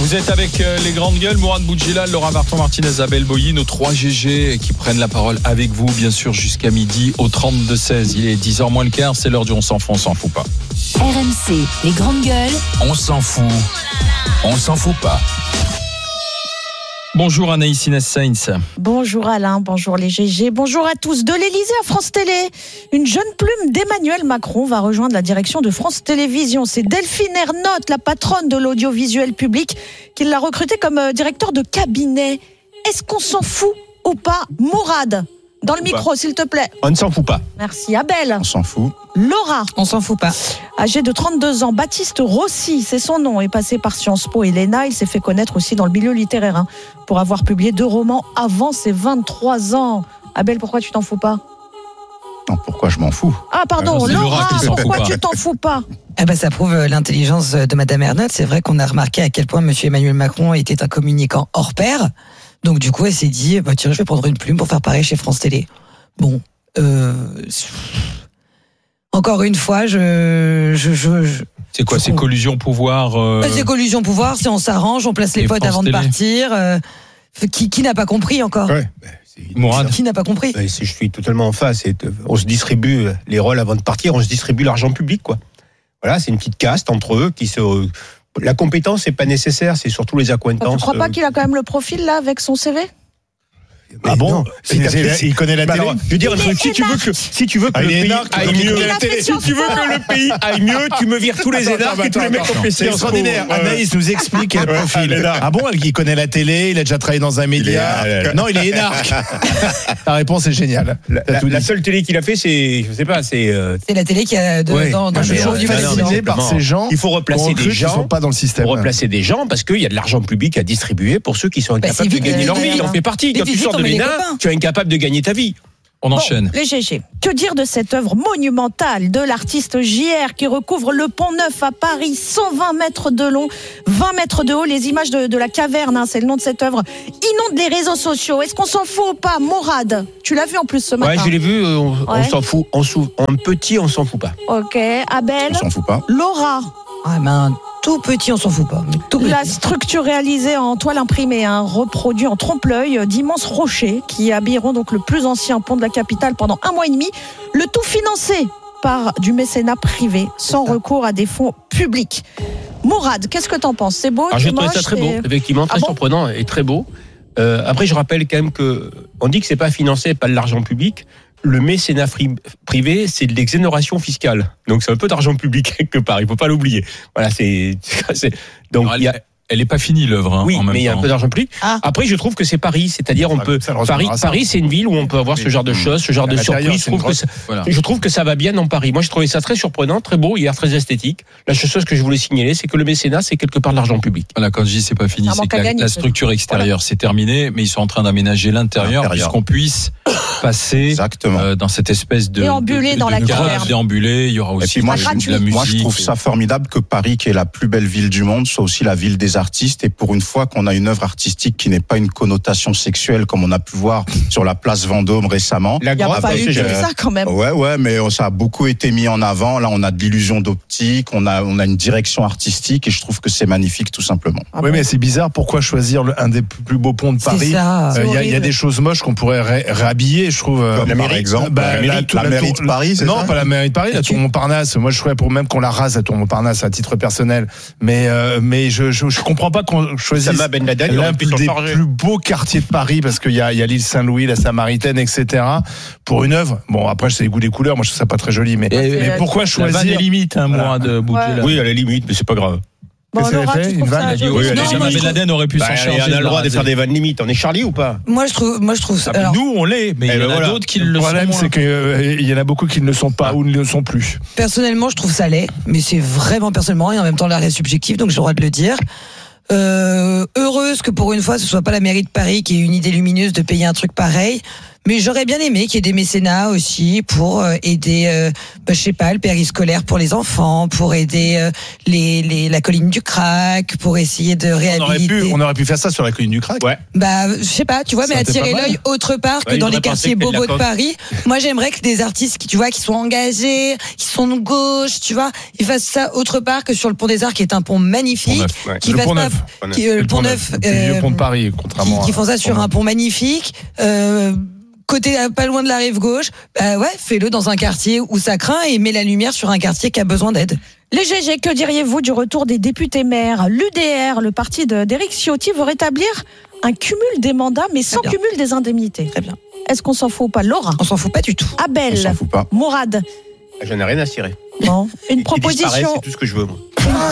Vous êtes avec les grandes gueules, Mourad Boudjelal, Laura Martin-Martinez, Abel Boilly, nos 3 GG qui prennent la parole avec vous, bien sûr, jusqu'à midi au 32-16. Il est 10h moins le quart, c'est l'heure du on s'en fout pas. RMC, les grandes gueules. On s'en fout pas. Bonjour Anaïs Inès Sainz. Bonjour Alain, bonjour les GG, bonjour à tous. De l'Élysée à France Télé, une jeune plume d'Emmanuel Macron va rejoindre la direction de France Télévisions. C'est Delphine Ernotte, la patronne de l'audiovisuel public, qui l'a recrutée comme directeur de cabinet. Est-ce qu'on s'en fout ou pas, Mourad ? Dans le micro, s'il te plaît. On ne s'en fout pas. Merci. Abel. On s'en fout. Laura. On s'en fout pas. Âgé de 32 ans, Baptiste Rossi, c'est son nom, est passé par Sciences Po et l'ENA. Il s'est fait connaître aussi dans le milieu littéraire pour avoir publié 2 romans avant ses 23 ans. Abel, pourquoi tu t'en fous pas ? Non, pourquoi je m'en fous ? Ah pardon, c'est Laura, qui s'en fout pourquoi pas. tu t'en fous pas ? Ça prouve l'intelligence de Madame Ernotte. C'est vrai qu'on a remarqué à quel point Monsieur Emmanuel Macron était un communicant hors pair. Donc du coup, elle s'est dit, tiens, je vais prendre une plume pour faire pareil chez France Télé. Bon, encore une fois, C'est quoi, c'est collusion pouvoir C'est collusion pouvoir, si on s'arrange, on place les Et potes France avant de Télé. partir. Qui n'a pas compris encore ? Ouais. Mourad. Qui n'a pas compris ? Je suis totalement en face. On se distribue les rôles avant de partir, on se distribue l'argent public, quoi. Voilà, c'est une petite caste entre eux qui se. La compétence n'est pas nécessaire, c'est surtout les accointances. Tu crois pas qu'il a quand même le profil là avec son CV ? Mais Ah bon non, Il connaît la télé. alors, je veux dire un truc, si tu veux que il le est pays énarque, aille il mieux, connaît la télé. si tu veux que le pays aille mieux, tu me vires tous les énarques et tous les mecs qui ont fait C'est Sciences Po. extraordinaire. Anaïs nous explique quel profil. l'énarque. Ah bon, il connaît la télé, il a déjà travaillé dans un média. Non, il est énarque. Ta réponse est géniale. La seule télé qu'il a fait, c'est, je sais pas, c'est. C'est la télé qui a Ouais. dans Ah, le mais jour ouais, du non, mais président. Fasciné par ces gens. Il faut replacer des qui gens. sont pas dans le système. Pour replacer des gens parce qu'il y a de l'argent public à distribuer pour ceux qui sont incapables c'est de vite, gagner leur vite, vie. vite, On fait partie. vite, Quand tu vite, sors de on met les l'ENA, copains. tu es incapable de gagner ta vie. On enchaîne. Les GG. Que dire de cette œuvre monumentale de l'artiste JR qui recouvre le Pont Neuf à Paris, 120 mètres de long, 20 mètres de haut. Les images de la caverne, c'est le nom de cette œuvre, inondent les réseaux sociaux. Est-ce qu'on s'en fout ou pas, Mourad ? Tu l'as vu en plus ce matin. Ouais, je l'ai vu. On Ouais. s'en fout. En petit, on s'en fout pas. Ok. Abel. On s'en fout pas. Laura. Ah, mais un tout petit, on s'en fout pas. Mais tout petit. La structure réalisée en toile imprimée, reproduit en trompe-l'œil d'immenses rochers qui habilleront donc le plus ancien pont de la capitale pendant 1 mois et demi. Le tout financé par du mécénat privé, sans recours à des fonds publics. Mourad, qu'est-ce que t'en penses ? C'est beau ? Alors, c'est j'ai trouvé ça moche, très beau, effectivement, très Ah bon surprenant et très beau. Après, je rappelle quand même que on dit que c'est pas financé par de l'argent public. Le mécénat privé, c'est de l'exonération fiscale. Donc, c'est un peu d'argent public quelque part. Il faut pas l'oublier. Voilà, donc Alors, il y a. Elle n'est pas finie l'œuvre. Oui, en même mais il y a un temps. peu d'argent public. Ah. Après, je trouve que c'est Paris, c'est-à-dire on peut. Ça le ressemblera à ça. Paris, c'est une ville où on peut avoir ce genre de choses, ce genre de À l'intérieur, surprises. c'est une grosse- Voilà. Je trouve que ça va bien dans Paris. Moi, je trouvais ça très surprenant, très beau, hier très esthétique. La seule chose que je voulais signaler, c'est que le mécénat, c'est quelque part de l'argent public. Voilà, quand je dis c'est pas fini, Un c'est manque que à la gagner, structure extérieure c'est terminé, mais ils sont en train d'aménager l'intérieur L'intérieur. puisqu'on puisse passer Exactement. dans cette espèce de Déambuler dans la cave, caverne. déambuler. Il y aura Et aussi puis moi, de gratuit. la musique. moi, je trouve ça formidable que Paris, qui est la plus belle ville du monde, soit aussi la ville des artistes. Et pour une fois qu'on a une œuvre artistique qui n'est pas une connotation sexuelle, comme on a pu voir sur la place Vendôme récemment. La Il n'y a grotte, pas eu c'est que ça quand même. Ouais, mais ça a beaucoup été mis en avant. Là, on a de l'illusion d'optique, on a une direction artistique, et je trouve que c'est magnifique, tout simplement. Ah Oui, bon. mais c'est bizarre. Pourquoi choisir un des plus beaux ponts de C'est Paris ? ça. Il y a horrible. des choses moches qu'on pourrait réhabiller, je trouve. Comme par mairie, exemple, Bah, la mairie de Paris, c'est non, ça pas la mairie de Paris, la tour Montparnasse. Moi, je ferais pour même qu'on la rase, la tour Montparnasse, à titre personnel. Mais je comprends pas qu'on choisisse Sama Ben Laden, il l'un aurait pu s'en des charger. plus beaux quartiers de Paris, parce qu'il y a l'île Saint-Louis, la Samaritaine, etc. Pour une œuvre. Bon, après, c'est les goûts des couleurs. Moi, je trouve ça pas très joli. Mais pourquoi La vanne est choisir limite, moi, de Boudjelal. Oui, à la limite, mais c'est pas grave. Bon, Qu'est-ce qu'elle Laura, a fait tu Une trouves vanne, ça elle dit joli ? oui, elle a Non, dit moi, Ben je Laden aurait pu s'en on charger. a le droit de faire des vannes limites. On est Charlie ou pas? Moi, je trouve ça. Alors, Nous, on l'est, mais il y en a voilà. d'autres qui Le le sont problème, moins. c'est qu'il y en a beaucoup qui ne le sont pas ou ne le sont plus. personnellement, je trouve ça laid, mais c'est vraiment personnellement et en même temps l'arrêt subjectif, donc j'ai le droit de le dire. Heureuse que pour une fois, ce soit pas la mairie de Paris qui ait une idée lumineuse de payer un truc pareil. Mais j'aurais bien aimé qu'il y ait des mécénats aussi pour aider, je sais pas, le périscolaire pour les enfants, pour aider la colline du Crac, pour essayer de réhabiliter. On aurait pu faire ça sur la colline du Crac. Ouais. Bah, je sais pas, tu vois, mais attirer l'œil autre part que dans les quartiers bobos de Paris. Moi, j'aimerais que des artistes qui sont engagés, qui sont de gauche, tu vois, ils fassent ça autre part que sur le Pont des Arts, qui est un pont magnifique. Qui Le fassent Pont pas- Neuf. le Pont Neuf. Le plus vieux pont de Paris, contrairement Qui font ça sur un pont magnifique. Côté pas loin de la rive gauche, bah ouais, fais-le dans un quartier où ça craint et mets la lumière sur un quartier qui a besoin d'aide. Les GG, que diriez-vous du retour des députés maires? L'UDR, le parti d'Éric Ciotti, veut rétablir un cumul des mandats, mais sans bien. cumul des indemnités. Très bien. Est-ce qu'on s'en fout ou pas? Laura, On s'en fout pas du tout. On Abel, s'en fout pas. Mourad, J'en ai rien à cirer. bon, une Il disparaît, proposition. c'est tout ce que je veux, moi.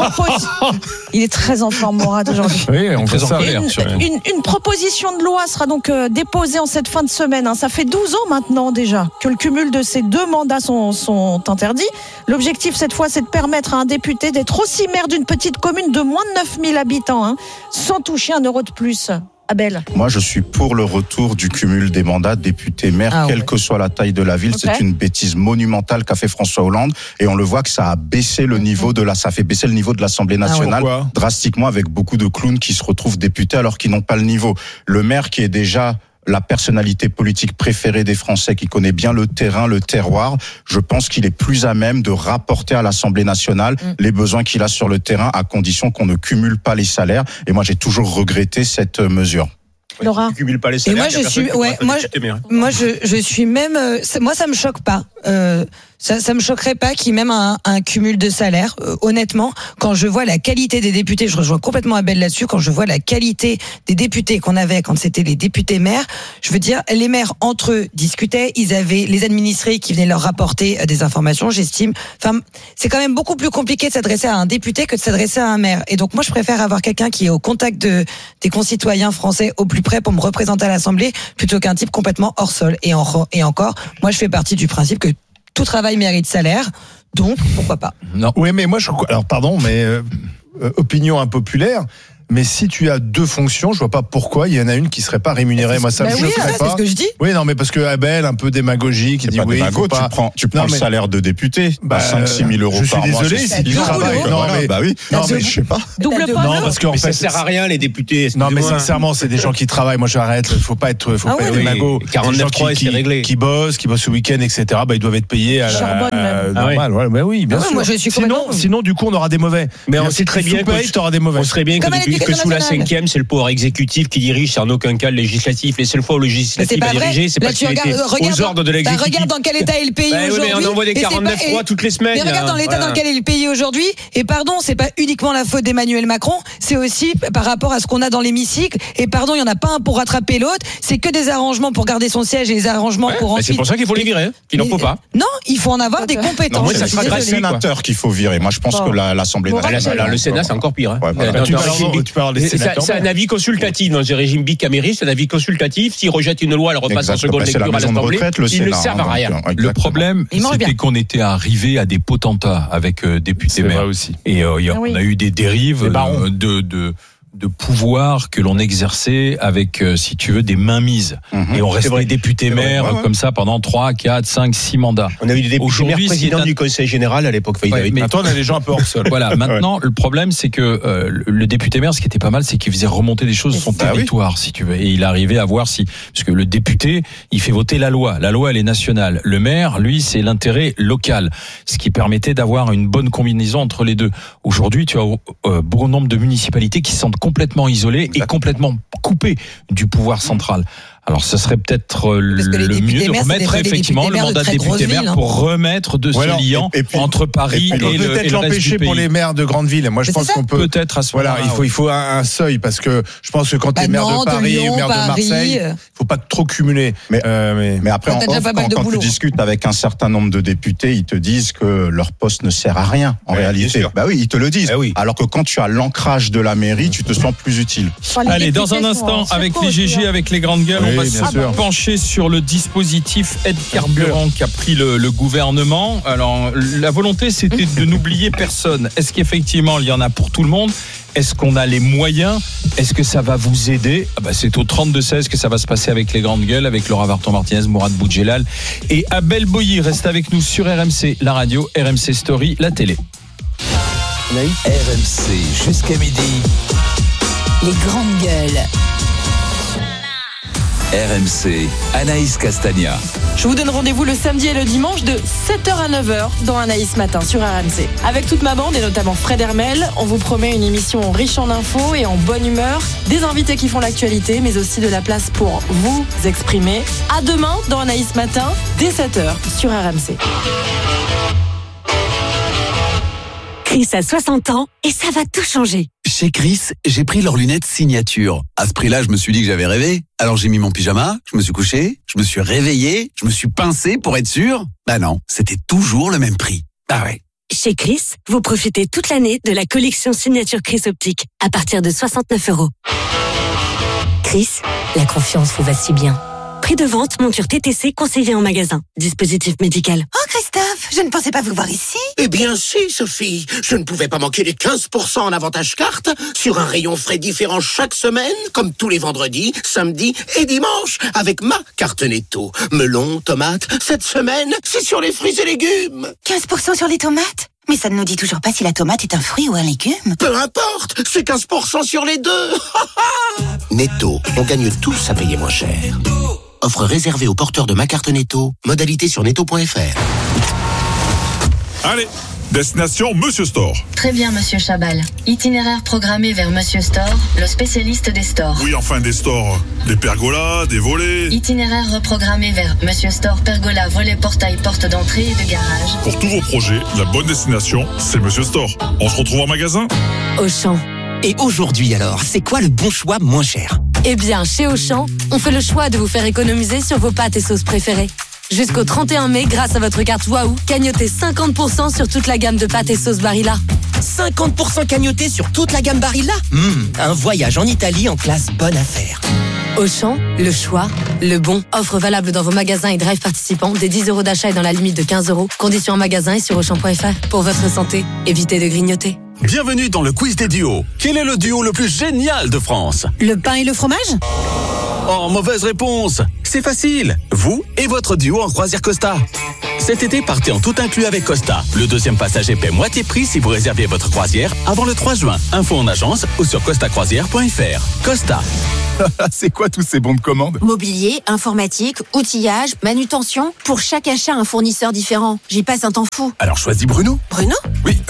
Il est très en forme, Mourad, aujourd'hui. Oui, on fait Très en ça. colère. Une proposition de loi sera donc déposée en cette fin de semaine. Ça fait 12 ans maintenant déjà que le cumul de ces deux mandats sont interdits. L'objectif cette fois, c'est de permettre à un député d'être aussi maire d'une petite commune de moins de 9000 habitants, sans toucher un euro de plus. Abel. Moi, je suis pour le retour du cumul des mandats député-maire, quelle que soit la taille de la ville. Ok. C'est une bêtise monumentale qu'a fait François Hollande, et on le voit que ça a baissé le niveau ça fait baisser le niveau de l'Assemblée nationale Pourquoi drastiquement, avec beaucoup de clowns qui se retrouvent députés alors qu'ils n'ont pas le niveau. Le maire qui est déjà la personnalité politique préférée des Français, qui connaît bien le terrain, le terroir, je pense qu'il est plus à même de rapporter à l'Assemblée nationale les besoins qu'il a sur le terrain, à condition qu'on ne cumule pas les salaires. Et moi, j'ai toujours regretté cette mesure. Laura. Tu cumules pas les Et salaires. moi, il y a personne qui pourra être député maire. Moi, je suis même. Moi, ça me choque pas. Ça me choquerait pas qu'il y ait même un cumul de salaire. Honnêtement, quand je vois la qualité des députés, je rejoins complètement Abel là-dessus. Quand je vois la qualité des députés qu'on avait quand c'était les députés maires, je veux dire, les maires entre eux discutaient. Ils avaient les administrés qui venaient leur rapporter des informations. J'estime. Enfin, c'est quand même beaucoup plus compliqué de s'adresser à un député que de s'adresser à un maire. Et donc, moi, je préfère avoir quelqu'un qui est au contact des concitoyens français au plus près pour me représenter à l'Assemblée, plutôt qu'un type complètement hors sol. Et encore, moi, je fais partie du principe que tout travail mérite salaire, donc pourquoi pas. Non. Oui, mais moi, alors pardon, mais opinion impopulaire. Mais si tu as deux fonctions, je vois pas pourquoi il y en a une qui serait pas rémunérée. Moi, ça me oui, choquerait c'est pas. ce que je dis. Oui, non, mais parce que Abel, un peu démagogique, qui C'est dit pas oui, il démago, faut pas. tu prends Non, le mais- salaire de député, 5-6 000 euros je suis par mois. désolé, c'est si tu bien. travailles. Donc, Non, voilà, mais- bah oui. Non, mais je sais pas. Double Non, polo. Non, parce qu'en Mais fait, ça sert à rien, les députés. non, mais excusez-moi. sincèrement, c'est des gens qui travaillent. Moi, j'arrête. Faut pas être oui. démago. Oui, 49.3, c'est réglé. Qui bossent le week-end, etc. Bah, ils doivent être payés à Charbonne, même. normal. Ouais, bah oui, bien Ah ouais, sûr. moi, je suis complètement- Sinon, du coup, on aura des mauvais. Mais on Si sait tu très bien sous-payes, que t'auras des mauvais. on serait bien que Comme à depuis que l'Éducation sous la nationale. 5e, c'est le pouvoir exécutif qui dirige, c'est en aucun cas le législatif. Les seules fois où le Mais législatif c'est a pas vrai. dirigé, c'est Là, parce tu qu'il était aux ordres de l'exécutif. Regarde dans quel état est le pays Bah oui, aujourd'hui. mais on envoie des Et c'est 49.3 pas- toutes les semaines. Mais regarde dans l'état Voilà. dans lequel est le pays aujourd'hui. Et pardon, c'est pas uniquement la faute d'Emmanuel Macron, c'est aussi par rapport à ce qu'on a dans l'hémicycle. Et pardon, il y en a pas un pour rattraper l'autre. C'est que des arrangements pour garder son siège et des arrangements Ouais, pour bah, ensuite. c'est pour ça qu'il faut les virer, hein, qu'il n'en faut pas. Non, il faut en avoir des Non, compétences. moi, c'est ça les sera gratuit, sénateurs qu'il faut virer. Moi, je pense Bon. que l'Assemblée Bon, nationale. Alors, le Sénat, c'est encore pire. Hein. Ouais, voilà. Dans Tu un peux régime avoir- tu peux avoir les sénateurs. c'est un avis consultatif dans un régime bicaméral, c'est un avis consultatif. S'ils rejettent une loi, elle repasse en Exact. seconde C'est la lecture à maison de l'Assemblée. retraite, le Ils ne Sénat, servent à donc, rien. exactement. Le problème, Il mange c'était bien. qu'on était arrivé à des potentats avec députés C'est vrai maires. aussi. Et oui. on a eu des dérives Des barons. de pouvoir que l'on exerçait avec, si tu veux, des mainmises. Mhm. Et on restait vrai. député C'est vrai, maire ouais, ouais. comme ça pendant 3, 4, 5, 6 mandats. On a eu des députés Aujourd'hui, maires présidents c'est un- du Conseil général à l'époque. Enfin, ils Ouais, avaient- mais- Maintenant, on a des gens un peu hors sol. Voilà, maintenant, le problème, c'est que le député maire, ce qui était pas mal, c'est qu'il faisait remonter des choses sur son Bah oui. territoire, si tu veux. Et il arrivait à voir si... Parce que le député, il fait voter la loi. La loi, elle est nationale. Le maire, lui, c'est l'intérêt local. Ce qui permettait d'avoir une bonne combinaison entre les deux. Aujourd'hui, tu as bon nombre de municipalités qui se sentent complètement isolées et complètement coupées du pouvoir central. Alors, ce serait peut-être Parce que les le députés mieux de maires, c'est des remettre vrais effectivement députés le maires de mandat de très grosses député maire villes, hein. pour remettre de Ou alors, ce liant et puis- entre Paris et et, puis le, et Peut-être le reste du l'empêcher pour pays. les maires de grandes villes. Moi, je Mais pense c'est ça. qu'on peut. Peut-être à ce Voilà, moment-là. il faut un seuil parce que je pense que quand tu es maire Nantes, de Paris Lyon, ou maire de Paris, Marseille, faut pas trop cumuler. Mais- mais Mais après, T'as en déjà off, pas mal de quand tu boulot. discutes avec un certain nombre de députés, ils te disent que leur poste ne sert à rien, en Ouais, bien réalité. sûr. Bah oui, ils te le disent. Eh oui. Alors que quand tu as l'ancrage de la mairie, tu te sens plus utile. Enfin, les Allez, dans un députés instant, sont en avec circo les aussi, GG, hein. avec les grandes gueules, Oui, on va bien se sûr. pencher sur le dispositif aide carburant qu'a pris le gouvernement. Alors, la volonté, c'était de n'oublier personne. Est-ce qu'effectivement, il y en a pour tout le monde? Est-ce qu'on a les moyens? Est-ce que ça va vous aider? C'est au 32-16 que ça va se passer avec les grandes gueules, avec Laura Varton-Martinez, Mourad Boudjelal et Abel Boilly. Reste avec nous sur RMC, la radio, RMC Story, la télé. RMC jusqu'à midi. Les grandes gueules. RMC, Anaïs Castagna. Je vous donne rendez-vous le samedi et le dimanche de 7h à 9h dans Anaïs Matin sur RMC. Avec toute ma bande et notamment Fred Hermel, on vous promet une émission riche en infos et en bonne humeur, des invités qui font l'actualité, mais aussi de la place pour vous exprimer. À demain dans Anaïs Matin, dès 7h sur RMC. Chris a 60 ans et ça va tout changer. Chez Chris, j'ai pris leurs lunettes signature. À ce prix-là, je me suis dit que j'avais rêvé. Alors j'ai mis mon pyjama, je me suis couché, je me suis réveillé, je me suis pincé pour être sûr. Bah non, c'était toujours le même prix. Ah ouais. Chez Chris, vous profitez toute l'année de la collection signature Chris Optique à partir de 69 €. Chris, la confiance vous va si bien. Prix de vente, monture TTC conseillée en magasin. Dispositif médical. Oh Christophe, je ne pensais pas vous voir ici. Eh bien si, Sophie. Je ne pouvais pas manquer les 15% en avantage carte sur un rayon frais différent chaque semaine, comme tous les vendredis, samedis et dimanches, avec ma carte Netto. Melon, tomates, cette semaine, c'est sur les fruits et légumes. 15% sur les tomates ? Mais ça ne nous dit toujours pas si la tomate est un fruit ou un légume. Peu importe, c'est 15% sur les deux. Netto, on gagne tous à payer moins cher. Offre réservée aux porteurs de ma carte Netto. Modalité sur netto.fr. Allez, destination Monsieur Store. Très bien, Monsieur Chabal. Itinéraire programmé vers Monsieur Store, le spécialiste des stores. Oui, enfin des stores. Des pergolas, des volets. Itinéraire reprogrammé vers Monsieur Store, pergola, volet, portail, porte d'entrée et de garage. Pour tous vos projets, la bonne destination, c'est Monsieur Store. On se retrouve en magasin ? Auchan. Et aujourd'hui alors, c'est quoi le bon choix moins cher ? Eh bien, chez Auchan, on fait le choix de vous faire économiser sur vos pâtes et sauces préférées. Jusqu'au 31 mai, grâce à votre carte Waouh, cagnotez 50% sur toute la gamme de pâtes et sauces Barilla. 50% cagnoté sur toute la gamme Barilla ? Un voyage en Italie en classe bonne affaire. Auchan, le choix, le bon. Offre valable dans vos magasins et drive participants. Des 10 € d'achat et dans la limite de 15 €. Conditions en magasin et sur Auchan.fr. Pour votre santé, évitez de grignoter. Bienvenue dans le quiz des duos. Quel est le duo le plus génial de France ? Le pain et le fromage ? Oh, mauvaise réponse. C'est facile. Vous et votre duo en croisière Costa. Cet été, partez en tout inclus avec Costa. Le deuxième passager paie moitié prix si vous réservez votre croisière avant le 3 juin. Info en agence ou sur costacroisière.fr. Costa. C'est quoi tous ces bons de commande ? Mobilier, informatique, outillage, manutention. Pour chaque achat, un fournisseur différent. J'y passe un temps fou. Alors choisis Bruno. Bruno ? Oui,